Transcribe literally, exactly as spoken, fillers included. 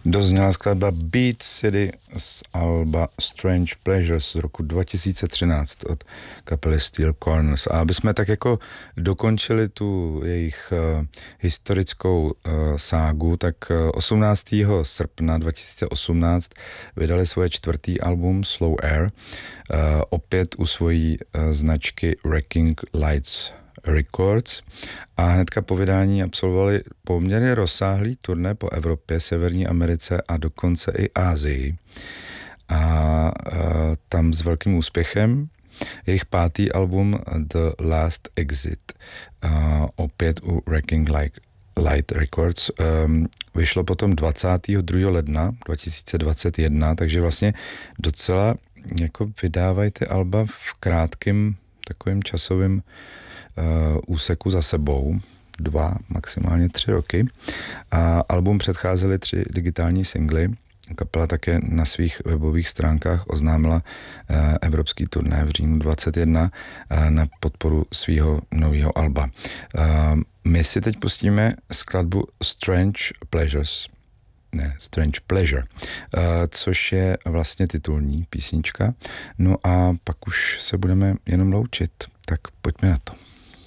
Dozněla skladba Beat City z alba Strange Pleasures z roku dva tisíce třináct od kapely Steel Corners. A aby jsme tak jako dokončili tu jejich uh, historickou uh, ságu, tak uh, osmnáctého srpna dva tisíce osmnáct vydali svoje čtvrtý album Slow Air, uh, opět u svojí uh, značky Wrecking Lights Records, a hnedka po vydání absolvovali poměrně rozsáhlý turné po Evropě, Severní Americe a dokonce i Asii. A, a tam s velkým úspěchem. Jejich pátý album The Last Exit, a opět u Wrecking Light Records, um, vyšlo potom dvacátého druhého ledna dva tisíce dvacet jedna, takže vlastně docela jako vydávají ty alba v krátkém takovým časovým Uh, úseku za sebou, dva, maximálně tři roky. A album předcházely tři digitální singly. Kapela také na svých webových stránkách oznámila uh, evropský turné v říjnu dvacet jedna uh, na podporu svého nového alba. Uh, my si teď pustíme skladbu Strange Pleasures, ne, Strange Pleasure, uh, což je vlastně titulní písnička. No a pak už se budeme jenom loučit. Tak pojďme na to.